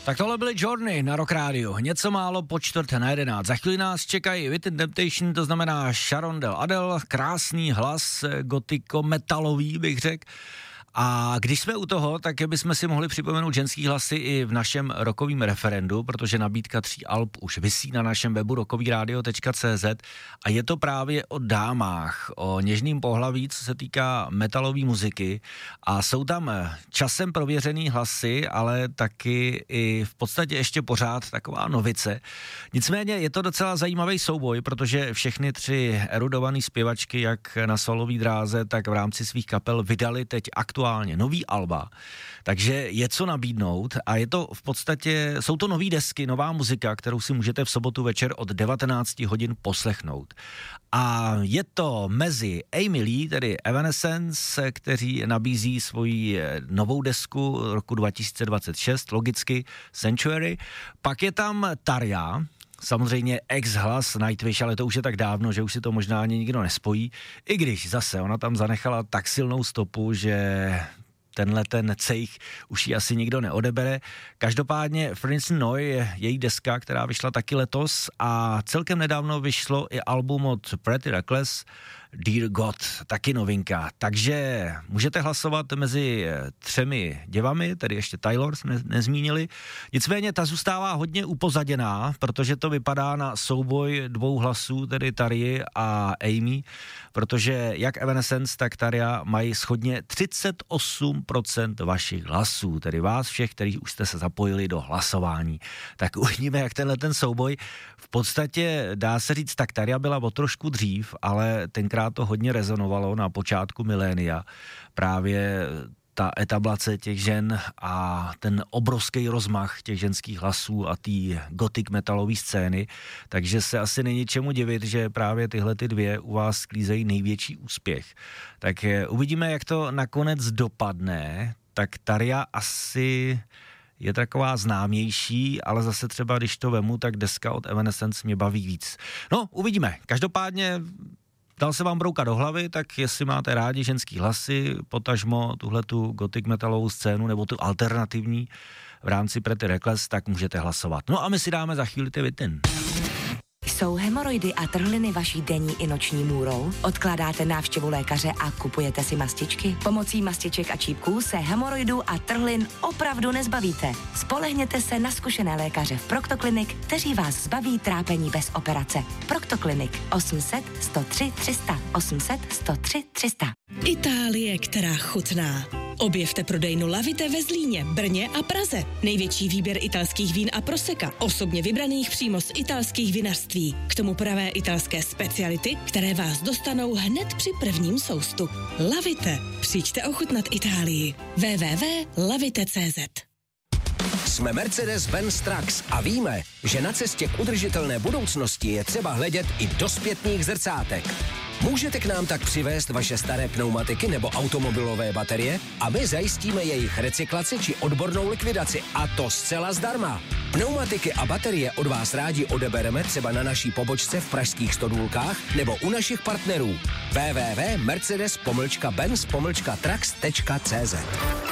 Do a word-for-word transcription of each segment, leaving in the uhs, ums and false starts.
Tak tohle byly Journey na Rock Radio. Něco málo po čtvrt na jedenáct. Za chvíli nás čekají Within Temptation, to znamená Sharon Del Adel, krásný hlas, gotiko-metalový bych řekl. A když jsme u toho, tak bychom si mohli připomenout ženský hlasy i v našem rockovým referendu, protože nabídka tří alb už visí na našem webu rockovyradio tečka cé zet a je to právě o dámách, o něžným pohlaví, co se týká metalové muziky a jsou tam časem prověřený hlasy, ale taky i v podstatě ještě pořád taková novice. Nicméně je to docela zajímavý souboj, protože všechny tři erudované zpěvačky, jak na solový dráze, tak v rámci svých kapel vydali teď aktuálně nový alba, takže je co nabídnout a je to v podstatě, jsou to nový desky, nová muzika, kterou si můžete v sobotu večer od devatenáct hodin poslechnout. A je to mezi Amy Lee, tedy Evanescence, kteří nabízí svoji novou desku roku dva tisíce dvacet šest, logicky Sanctuary, pak je tam Tarja, samozřejmě ex-hlas Nightwish, ale to už je tak dávno, že už si to možná ani nikdo nespojí, i když zase ona tam zanechala tak silnou stopu, že tenhle ten cejch už ji asi nikdo neodebere. Každopádně Frinson Noy je její deska, která vyšla taky letos a celkem nedávno vyšlo i album od Pretty Reckless, Dear God, taky novinka. Takže můžete hlasovat mezi třemi děvami, tedy ještě Taylor jsme nezmínili. Nicméně ta zůstává hodně upozaděná, protože to vypadá na souboj dvou hlasů, tedy Tarji a Amy, protože jak Evanescence, tak Tarja mají shodně třicet osm procent vašich hlasů, tedy vás všech, kteří už jste se zapojili do hlasování. Tak uvidíme, jak tenhle ten souboj v podstatě dá se říct, tak Tarja byla o trošku dřív, ale tenkrát to hodně rezonovalo na počátku milénia. Právě ta etablace těch žen a ten obrovský rozmach těch ženských hlasů a té gothic metalové scény, takže se asi není čemu divit, že právě tyhle ty dvě u vás sklízejí největší úspěch. Tak uvidíme, jak to nakonec dopadne. Tak Tarja asi je taková známější, ale zase třeba, když to vemu, tak deska od Evanescence mě baví víc. No, uvidíme. Každopádně dal se vám brouka do hlavy, tak jestli máte rádi ženský hlasy, potažmo tuhletu gothic metalovou scénu nebo tu alternativní v rámci Pretty Reckless, tak můžete hlasovat. No a my si dáme za chvíli ty Within. Jsou hemoroidy a trhliny vaší denní i noční můrou? Odkládáte návštěvu lékaře a kupujete si mastičky? Pomocí mastiček a čípků se hemoroidů a trhlin opravdu nezbavíte. Spolehněte se na zkušené lékaře v Proctoclinic, kteří vás zbaví trápení bez operace. Proctoclinic osm set, sto tři, tři sta, osm set, sto tři, tři sta. Itálie, která chutná. Objevte prodejnu Lavite ve Zlíně, Brně a Praze. Největší výběr italských vín a proseka, osobně vybraných přímo z italských vinařství. K tomu pravé italské speciality, které vás dostanou hned při prvním soustu. Lavite. Přijďte ochutnat Itálii. w w w tečka lavite tečka cé zet. Jsme Mercedes-Benz Trucks a víme, že na cestě k udržitelné budoucnosti je třeba hledět i do zpětných zrcátek. Můžete k nám tak přivést vaše staré pneumatiky nebo automobilové baterie a my zajistíme jejich recyklaci či odbornou likvidaci, a to zcela zdarma. Pneumatiky a baterie od vás rádi odebereme třeba na naší pobočce v pražských Stodůlkách nebo u našich partnerů. w w w tečka mercedes benz trucks tečka cé zet.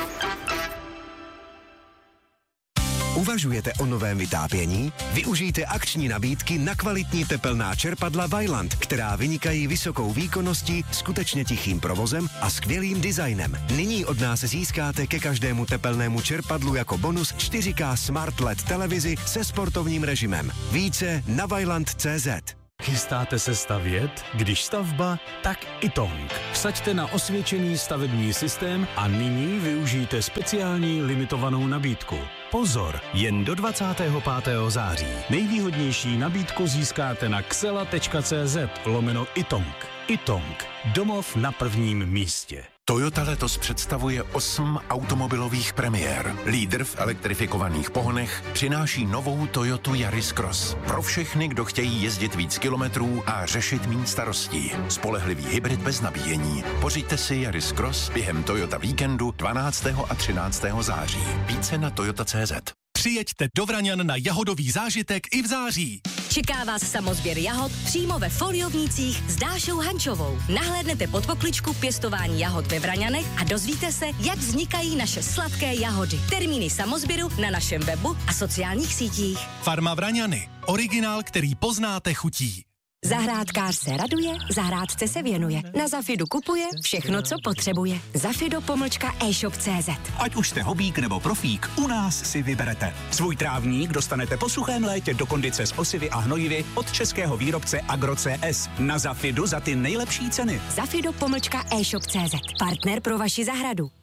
Uvažujete o novém vytápění? Využijte akční nabídky na kvalitní tepelná čerpadla Vaillant, která vynikají vysokou výkonností, skutečně tichým provozem a skvělým designem. Nyní od nás získáte ke každému tepelnému čerpadlu jako bonus čtyři ká Smart el é dé televizi se sportovním režimem. Více na vaillant tečka cé zet. Chystáte se stavět? Když stavba, tak Itong. Vsaďte na osvědčený stavební systém a nyní využijte speciální limitovanou nabídku. Pozor, jen do dvacátého pátého září. Nejvýhodnější nabídku získáte na xela tečka cé zet lomeno Itong. Itong. Domov na prvním místě. Toyota letos představuje osm automobilových premiér. Lídr v elektrifikovaných pohonech přináší novou Toyotu Yaris Cross. Pro všechny, kdo chtějí jezdit víc kilometrů a řešit méně starostí. Spolehlivý hybrid bez nabíjení. Pořiďte si Yaris Cross během Toyota víkendu dvanáctého a třináctého září. Více na toyota tečka cé zet. Přijeďte do Vraňan na jahodový zážitek i v září. Čeká vás samozběr jahod přímo ve foliovnících s Dášou Hančovou. Nahlédnete pod pokličku pěstování jahod ve Vraňanech a dozvíte se, jak vznikají naše sladké jahody. Termíny samozběru na našem webu a sociálních sítích. Farma Vraňany. Originál, který poznáte chutí. Zahrádkář se raduje, zahrádce se věnuje. Na Zafidu kupuje všechno, co potřebuje. Zafido pomlčka e-shop tečka cé zet. Ať už jste hobík nebo profík, u nás si vyberete. Svůj trávník dostanete po suchém létě do kondice s osivy a hnojivy od českého výrobce Agro C S. Na Zafidu za ty nejlepší ceny. Zafido pomlčka e-shop tečka cé zet. Partner pro vaši zahradu.